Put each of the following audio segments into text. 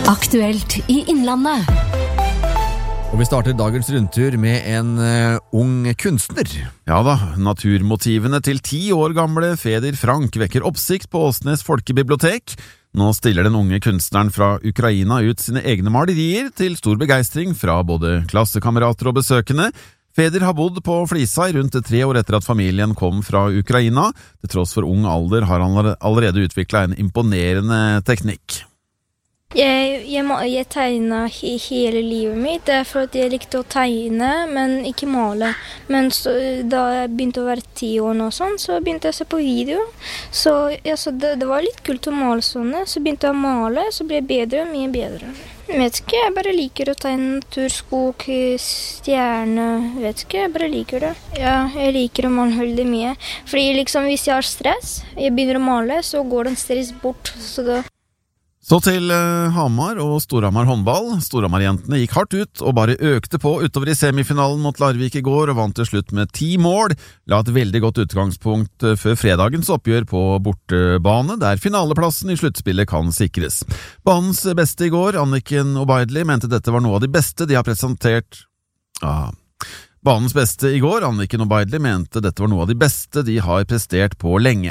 Aktuelt i Innlandet. Og vi starter dagens rundtur med en ung kunstner. Ja da, naturmotivene til 10 år gamle Feder Frank vekker oppsikt på Åsnes folkebibliotek. Nå stiller den unge kunstneren fra Ukraina ut sine egne malerier til stor begeistring fra både klassekamerater og besøkende. Feder har bodd på Flisa i rundt 3 år etter at familien kom fra Ukraina. Til tross for ung alder har han allerede utviklet en imponerende teknikk. Jeg tegnet hele livet mitt, det for at jeg likte å tegne, men ikke male. Men da jeg begynte å være 10 år og sånn, så begynte jeg å se på video. Så det var litt kult å male sånne, så begynte jeg å male, så ble jeg bedre og mye bedre. Jeg vet ikke, jeg bare liker å tegne natur, skog, stjerne, vet ikke, jeg bare liker det. Ja, jeg liker å male veldig mye, fordi liksom hvis jeg har stress, jeg begynner å male, så går den stress bort, Så til Hamar og Storhamar håndball. Storhamar-jentene gikk hardt ut og bare økte på utover i semifinalen mot Larvik i går og vant til slutt med 10 mål. La et veldig godt utgangspunkt før fredagens oppgjør på bortebane, der finaleplassen i sluttspillet kan sikres. Banens beste i går, Anniken Obaidli, mente dette var noe av de beste de har presentert. Banens beste i går, Anniken Obaidli, mente dette var noe av de beste de har prestert på lenge.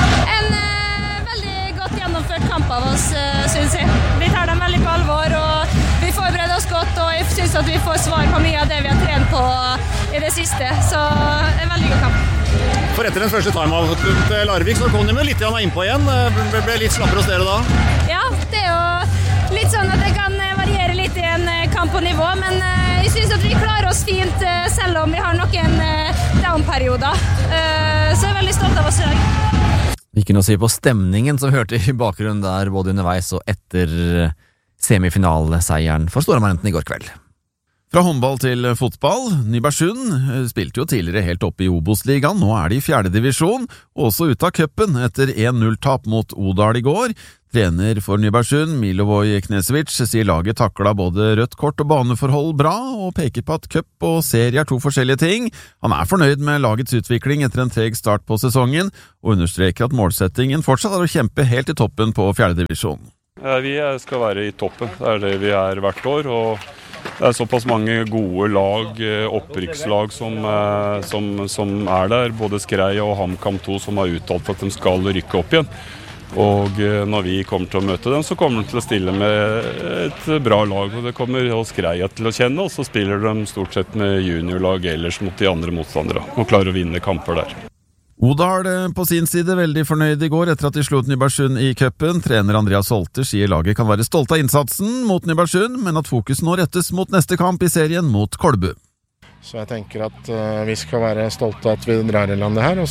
Kamp av oss, synes jeg. Vi tar dem veldig på alvor, og vi forbereder oss godt, og jeg synes at vi får svar på mye av det vi har trent på i det siste, så en veldig god kamp. For etter den første timeout til Larvik, så kom de litt innpå igjen. Ble litt slappere hos dere da? Ja, det er jo litt sånn at det kan variere litt i en kamp på nivå, men jeg synes at vi klarer oss fint, selv om vi har noen down-perioder. Så jeg er veldig stolt av oss i dag. Ikke noe å si på stemningen som hørte i bakgrunnen der både underveis og etter semifinaleseieren for Storhamar-jentene i går kveld. Fra håndball til fotball. Nybergsund spilte jo tidligere helt oppe i Obos-ligaen, nå er de i 4. divisjon, og også ut av cupen etter 1-0-tap mot Odal i går. Trener for Nybergsund, Milivoj Knesevic, sier laget taklet både rødt kort og baneforhold bra, og peker på at cup og serie er 2 forskjellige ting. Han er fornøyd med lagets utvikling etter en treg start på sesongen, og understreker at målsettingen fortsatt er å kjempe helt i toppen på 4. divisjon. Vi skal være i toppen, det er det vi er hvert år, og det er såpass mange gode lag, opprykkslag som er der, både Skrei og HamKam 2 som har uttalt at de skal rykke opp igjen. Og når vi kommer til å møte dem, så kommer de til å stille med et bra lag, og det kommer oss Skreia til å kjenne, og så spiller de stort sett med juniorlag ellers mot de andre motstandere, og klarer å vinne kamper der. Odal på sin side veldig fornøyd i går etter at de slo ut Nybergsund i cupen. Trener Andreas Holter sier laget kan være stolt av innsatsen mot Nybergsund, men at fokus nå rettes mot neste kamp i serien mot Kolbu. Så jeg tenker at vi skal være stolte av at vi drar i landet her,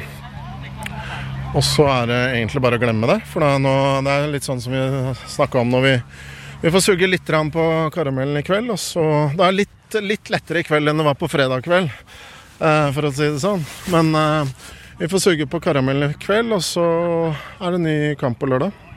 og så er det egentlig bare å glemme det, for det er litt sånn som vi snakket om når vi får suge litt på karamellen i kveld, og så det er litt lettere i kveld enn det var på fredag kveld, for å si det sånn. Men vi får suge på karamellen i kveld, og så er det ny kamp på lørdag.